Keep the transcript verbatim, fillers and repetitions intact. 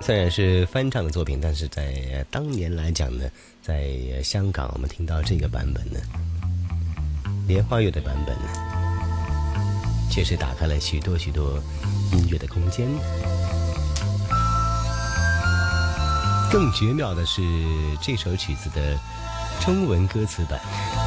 虽然是翻唱的作品，但是在当年来讲呢，在香港我们听到这个版本呢，莲花乐的版本呢，确实打开了许多许多音乐的空间。更绝妙的是这首曲子的中文歌词版。